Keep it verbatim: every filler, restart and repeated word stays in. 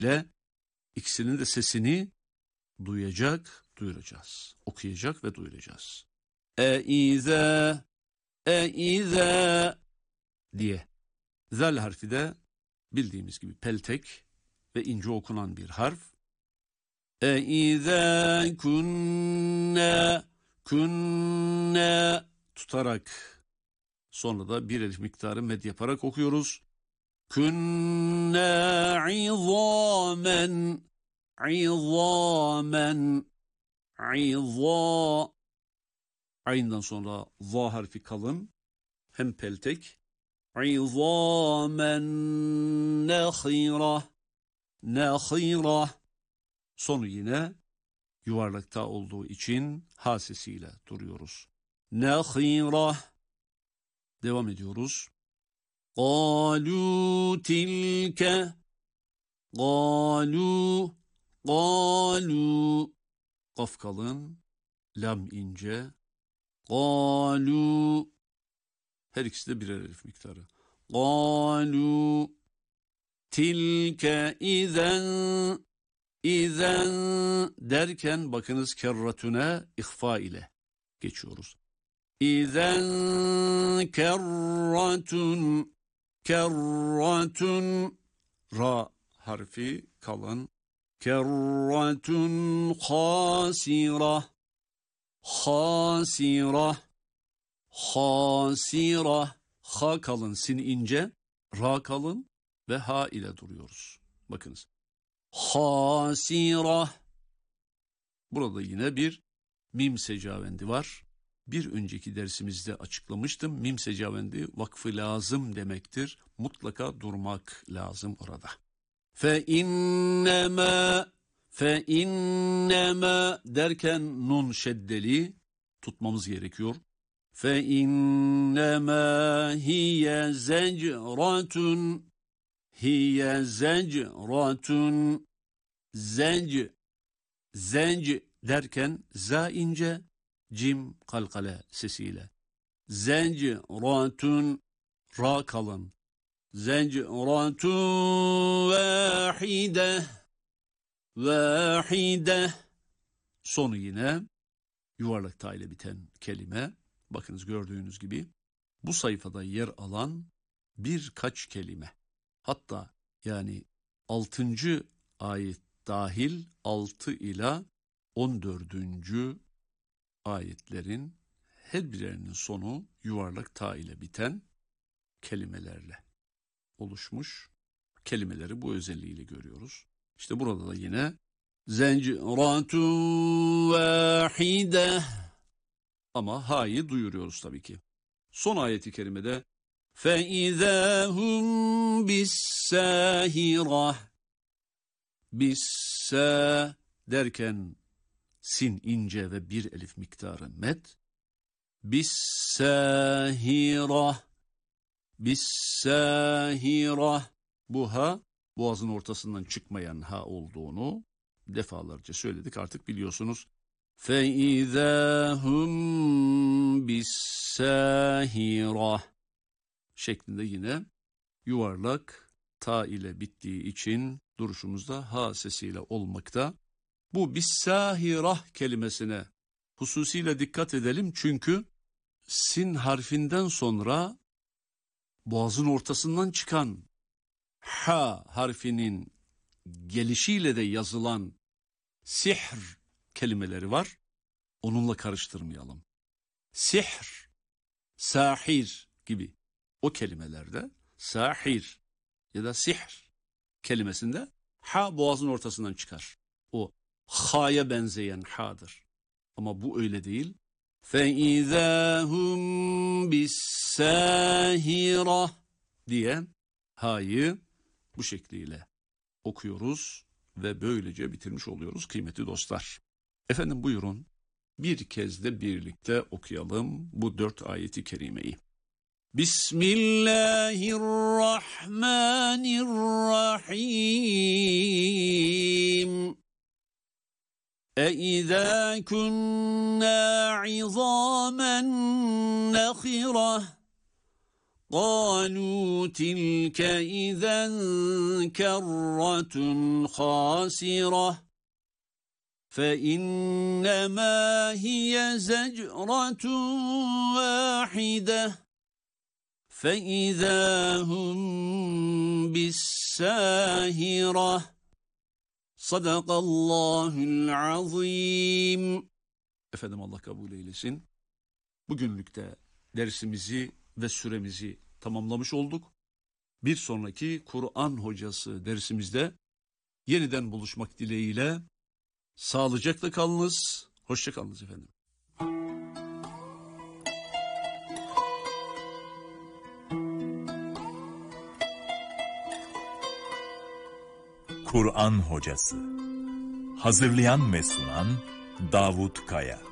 ile ikisinin de sesini duyacak, duyuracağız. Okuyacak ve duyuracağız. E-ize, e-ize diye. Zel harfi de bildiğimiz gibi peltek ve ince okunan bir harf. E-ize kunne, kunne tutarak, sonra da bir elif miktarı med yaparak okuyoruz. Kunne izamen, izamen, iza. Aynından sonra za harfi kalın, hem peltek. İzamen nehira, nehira. Sonu yine yuvarlakta olduğu için ha sesiyle duruyoruz. Nehira. Devam ediyoruz. Qalu tilke, qalu, qalu. Kaf kalın, lam ince. Qalu. Her ikisi de birer elif miktarı. Qalu tilke izen, izen derken bakınız kerratüne ihfa ile geçiyoruz. İzen kerratun, kerratun, ra harfi kalın. Kerratun khasira, khasira, hasira. Ha kalın, sin ince, ra kalın ve ha ile duruyoruz. Bakınız. Hasira. Burada yine bir mim secavendi var. Bir önceki dersimizde açıklamıştım. Mim secavendi vakfı lazım demektir. Mutlaka durmak lazım orada. Fe innema, fe innema derken nun şeddeli tutmamız gerekiyor. Fe innema hiye zecratun, hiye zecratun, zenc, zenc derken za ince, cim kalkale sesiyle. Zecratun, ra kalın. Zecratun vahide, vahide. Sonu yine yuvarlak ta ile biten kelime. Bakınız gördüğünüz gibi bu sayfada yer alan birkaç kelime. Hatta yani altıncı ayet dahil altı ila on dördüncü ayetlerin her birinin sonu yuvarlak ta ile biten kelimelerle oluşmuş. Kelimeleri bu özelliğiyle görüyoruz. İşte burada da yine zencratun vahide. Ama ha'yı duyuruyoruz tabii ki. Son ayeti kerimede فَاِذَا هُمْ بِالسَّاهِرَةِ Bissa derken sin ince ve bir elif miktarı med. Bissahira, bissahira. Bu ha boğazın ortasından çıkmayan ha olduğunu defalarca söyledik, artık biliyorsunuz. فَاِذَا هُمْ بِالسَّاهِرَةِ şeklinde yine yuvarlak ta ile bittiği için duruşumuzda ha sesiyle olmakta. Bu bissahirah kelimesine hususiyle dikkat edelim, çünkü sin harfinden sonra boğazın ortasından çıkan ha harfinin gelişiyle de yazılan sihr kelimeleri var. Onunla karıştırmayalım. Sihr, sahir gibi o kelimelerde sahir ya da sihr kelimesinde ha boğazın ortasından çıkar. O ha'ya benzeyen ha'dır. Ama bu öyle değil. فَاِذَا هُمْ بِالسَّاهِرَةِ diye ha'yı bu şekliyle okuyoruz ve böylece bitirmiş oluyoruz kıymetli dostlar. Efendim buyurun bir kez de birlikte okuyalım bu dört ayeti kerimeyi. Bismillahirrahmanirrahim. اَاِذَا كُنَّا عِظَامًا نَخِرَةً قالوا تلك إذا كرة خاسرة فإنما هي زجرة واحدة فإذا هم بالساهرة صدق الله العظيم. Efendim Allah kabul eylesin. Bugünlük de dersimizi ve süremizi tamamlamış olduk. Bir sonraki Kur'an hocası dersimizde yeniden buluşmak dileğiyle sağlıcakla kalınız, hoşça kalınız efendim. Kur'an hocası. Hazırlayan ve sunan Davut Kaya.